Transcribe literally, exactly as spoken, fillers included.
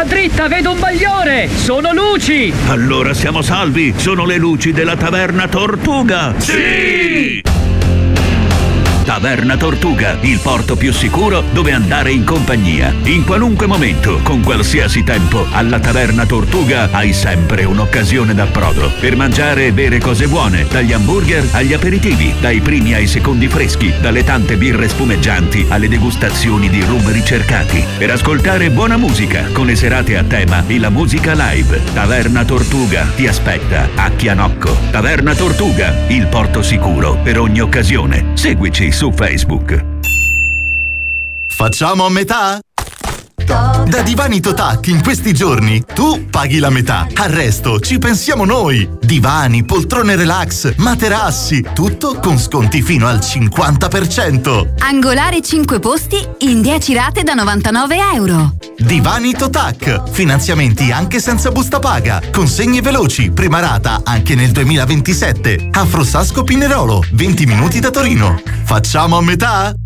A dritta vedo un bagliore! Sono luci! Allora siamo salvi! Sono le luci della Taverna Tortuga! Sì! Taverna Tortuga, il porto più sicuro dove andare in compagnia. In qualunque momento, con qualsiasi tempo, alla Taverna Tortuga hai sempre un'occasione d'approdo per mangiare e bere cose buone, dagli hamburger agli aperitivi, dai primi ai secondi freschi, dalle tante birre spumeggianti alle degustazioni di rum ricercati. Per ascoltare buona musica con le serate a tema e la musica live. Taverna Tortuga ti aspetta a Chianocco. Taverna Tortuga, il porto sicuro per ogni occasione. Seguici su Facebook. Facciamo a metà? Da Divani Totac in questi giorni tu paghi la metà, al resto ci pensiamo noi. Divani, poltrone relax, materassi, tutto con sconti fino al cinquanta per cento. Angolare cinque posti in dieci rate da novantanove euro. Divani Totac, finanziamenti anche senza busta paga, consegne veloci, prima rata anche nel duemilaventisette. A Frossasco Pinerolo, venti minuti da Torino. Facciamo a metà?